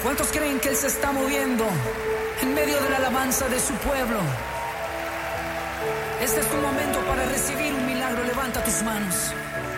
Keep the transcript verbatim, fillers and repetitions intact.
¿Cuántos creen que Él se está moviendo en medio de la alabanza de su pueblo? Este es tu momento para recibir un milagro. Levanta tus manos.